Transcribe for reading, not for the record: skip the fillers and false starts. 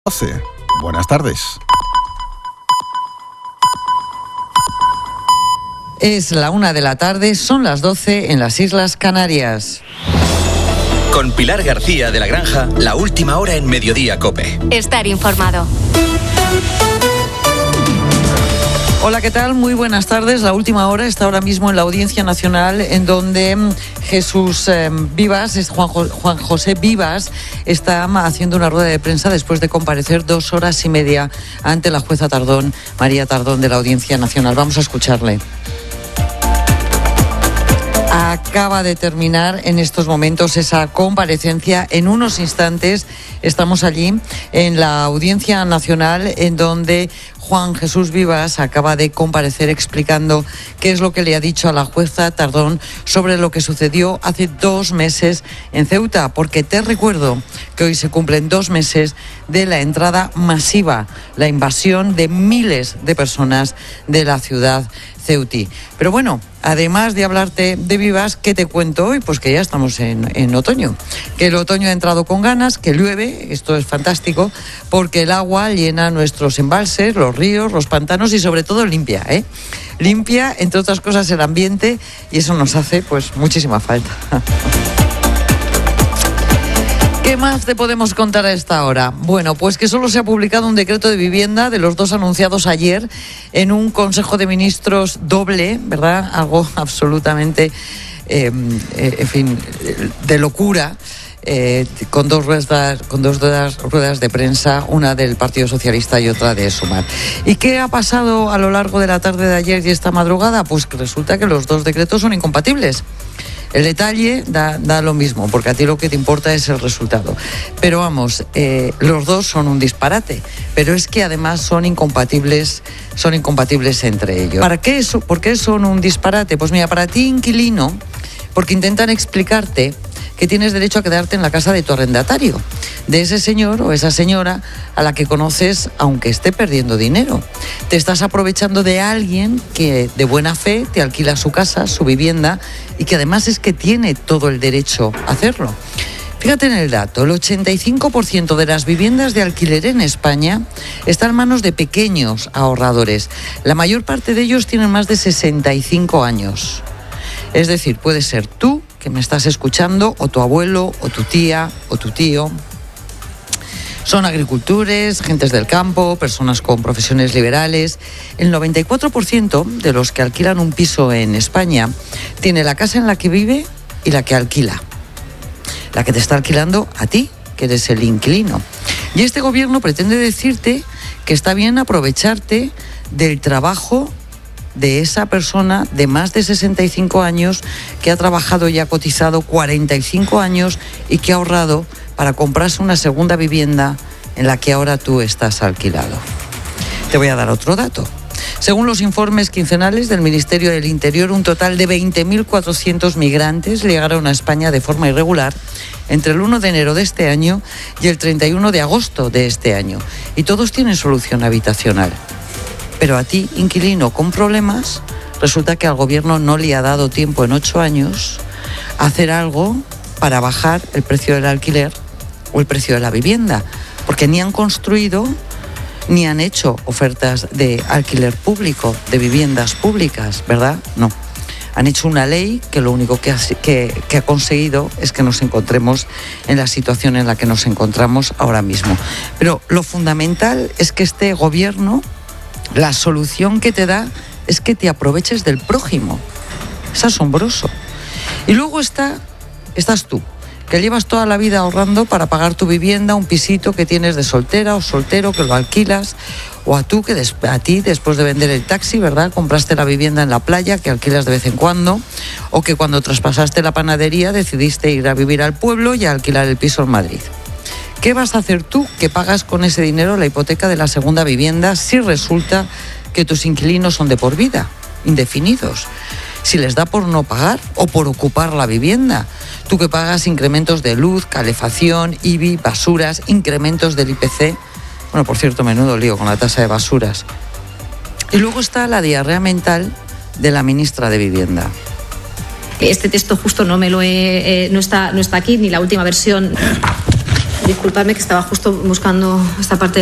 12. Buenas tardes. Es la 1 de la tarde, son las 12 en las Islas Canarias. Con Pilar García de la Granja, la última hora en Mediodía COPE. Estar informado. Hola, ¿qué tal? Muy buenas tardes. La última hora está ahora mismo en la Audiencia Nacional, en donde Juan José Vivas está haciendo una rueda de prensa después de comparecer 2 horas y media ante la jueza Tardón, María Tardón, de la Audiencia Nacional. Vamos a escucharle. Acaba de terminar en estos momentos esa comparecencia. En unos instantes estamos allí en la Audiencia Nacional, en donde Juan Jesús Vivas acaba de comparecer explicando qué es lo que le ha dicho a la jueza Tardón sobre lo que sucedió hace 2 meses en Ceuta, porque te recuerdo que hoy se cumplen 2 meses de la entrada masiva, la invasión de miles de personas de la ciudad ceutí. Pero bueno, además de hablarte de Vivas, ¿qué te cuento hoy? Pues que ya estamos en otoño, que el otoño ha entrado con ganas, que llueve, esto es fantástico, porque el agua llena nuestros embalses, los ríos, los pantanos y sobre todo limpia, limpia, entre otras cosas, el ambiente, y eso nos hace pues muchísima falta. ¿Qué más te podemos contar a esta hora? Bueno, pues que solo se ha publicado un decreto de vivienda de los 2 anunciados ayer en un Consejo de Ministros doble, ¿verdad? Algo absolutamente, de locura. Con dos ruedas de prensa, una del Partido Socialista y otra de Sumar. ¿Y qué ha pasado a lo largo de la tarde de ayer y esta madrugada? Pues que resulta que los 2 decretos son incompatibles. El detalle da lo mismo, porque a ti lo que te importa es el resultado. Pero vamos, los 2 son un disparate, pero es que además son incompatibles entre ellos. ¿Por qué son un disparate? Pues mira, para ti, inquilino, porque intentan explicarte que tienes derecho a quedarte en la casa de tu arrendatario, de ese señor o esa señora a la que conoces aunque esté perdiendo dinero. Te estás aprovechando de alguien que de buena fe te alquila su casa, su vivienda, y que además es que tiene todo el derecho a hacerlo. Fíjate en el dato, el 85% de las viviendas de alquiler en España están en manos de pequeños ahorradores. La mayor parte de ellos tienen más de 65 años. Es decir, puede ser tú, que me estás escuchando, o tu abuelo, o tu tía, o tu tío. Son agricultores, gentes del campo, personas con profesiones liberales. El 94% de los que alquilan un piso en España tiene la casa en la que vive y la que alquila. La que te está alquilando a ti, que eres el inquilino. Y este gobierno pretende decirte que está bien aprovecharte del trabajo de esa persona de más de 65 años que ha trabajado y ha cotizado 45 años y que ha ahorrado para comprarse una segunda vivienda en la que ahora tú estás alquilado. Te voy a dar otro dato. Según los informes quincenales del Ministerio del Interior, un total de 20.400 migrantes llegaron a España de forma irregular entre el 1 de enero de este año y el 31 de agosto de este año. Y todos tienen solución habitacional. Pero a ti, inquilino con problemas, resulta que al gobierno no le ha dado tiempo en 8 años a hacer algo para bajar el precio del alquiler o el precio de la vivienda, porque ni han construido ni han hecho ofertas de alquiler público, de viviendas públicas, ¿verdad? No. Han hecho una ley que lo único que ha conseguido es que nos encontremos en la situación en la que nos encontramos ahora mismo. Pero lo fundamental es que este gobierno, la solución que te da es que te aproveches del prójimo. Es asombroso. Y luego estás tú, que llevas toda la vida ahorrando para pagar tu vivienda, un pisito que tienes de soltera o soltero, que lo alquilas, o a ti, después de vender el taxi, ¿verdad?, compraste la vivienda en la playa, que alquilas de vez en cuando, o que cuando traspasaste la panadería decidiste ir a vivir al pueblo y a alquilar el piso en Madrid. ¿Qué vas a hacer tú que pagas con ese dinero la hipoteca de la segunda vivienda si resulta que tus inquilinos son de por vida, indefinidos? Si les da por no pagar o por ocupar la vivienda. Tú que pagas incrementos de luz, calefacción, IBI, basuras, incrementos del IPC. Bueno, por cierto, menudo lío con la tasa de basuras. Y luego está la diarrea mental de la ministra de Vivienda. Este texto justo no está aquí, ni la última versión. Disculpadme que estaba justo buscando esta parte